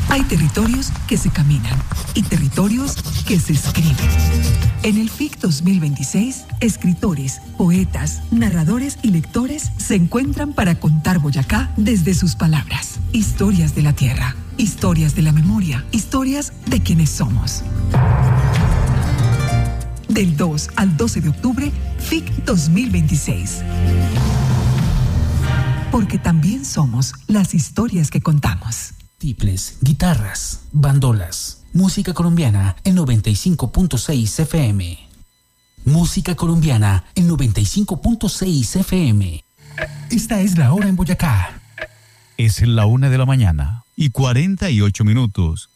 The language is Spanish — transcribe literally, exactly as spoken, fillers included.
Hay territorios que se caminan y territorios que se escriben. En el F I C dos mil veintiséis, escritores, poetas, narradores y lectores se encuentran para contar Boyacá desde sus palabras. Historias de la tierra, historias de la memoria, historias de quienes somos. Del dos al doce de octubre, F I C dos mil veintiséis. Porque también somos las historias que contamos. Tiples, guitarras, bandolas, música colombiana en noventa y cinco punto seis F M. Música colombiana en noventa y cinco punto seis F M. Esta es la hora en Boyacá. Es la una de la mañana y cuarenta y ocho minutos.